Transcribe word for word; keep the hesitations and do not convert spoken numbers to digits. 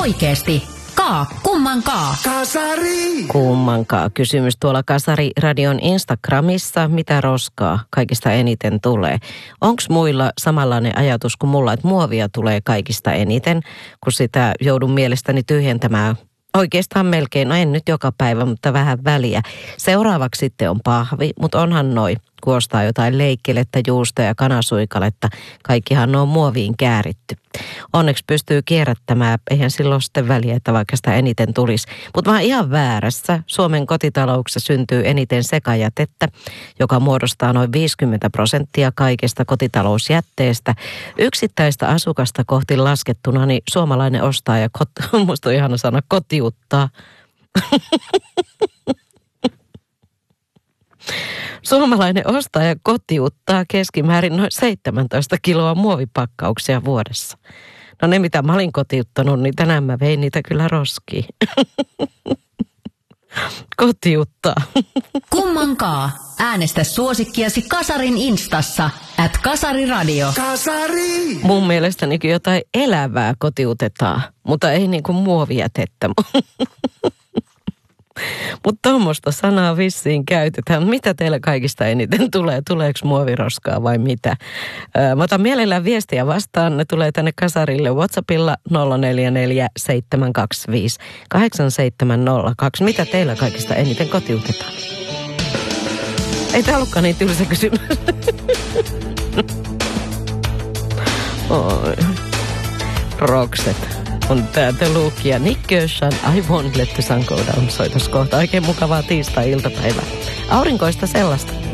oikeesti? Kaa, kummankaa. Kasari! Kummankaa. Kysymys tuolla Kasari Radion Instagramissa. Mitä roskaa kaikista eniten tulee? Onks muilla samanlainen ajatus kuin mulla, että muovia tulee kaikista eniten, kun sitä joudun mielestäni tyhjentämään? Oikeastaan melkein, no en nyt joka päivä, mutta vähän väliä. Seuraavaksi sitten on pahvi, mutta onhan noi, kun ostaa jotain leikkelettä, juustoa ja kanasuikaletta. Kaikkihan on muoviin kääritty. Onneksi pystyy kierrättämään, eihän silloin sitten väliä, että vaikka sitä eniten tulisi. Mutta mä oon ihan väärässä. Suomen kotitalouksissa syntyy eniten sekajätettä, joka muodostaa noin viisikymmentä prosenttia kaikesta kotitalousjätteestä. Yksittäistä asukasta kohti laskettuna, niin suomalainen ostaa ja kot- musta on ihana sana kotiuttaa. Suomalainen ostaa ja kotiuttaa keskimäärin noin seitsemäntoista kiloa muovipakkauksia vuodessa. No ne, mitä mä olin kotiuttanut, niin tänään mä vein niitä kyllä roskiin. Kotiuttaa. Kummankaa. Äänestä suosikkiasi Kasarin Instassa. At Kasari Radio. Kasari! Mun mielestänikin jotain elävää kotiutetaan, mutta ei niinku muovijätettä. Mutta tuommoista sanaa vissiin käytetään. Mitä teillä kaikista eniten tulee? Tuleeko muoviroskaa vai mitä? Öö, mä otan mielellään viestiä vastaan. Ne tulee tänne Kasarille WhatsAppilla nolla neljä neljä seitsemän kaksi viisi kahdeksan seitsemän nolla kaksi. Mitä teillä kaikista eniten kotiutetaan? Ei tää ollutkaan niin tylsä kysymys. Oi. Rokset. On täältä Luke ja Nick Gershon, I won't let the sun go down. Soitas kohta. Oikein mukavaa tiistai-iltapäivää. Aurinkoista sellaista.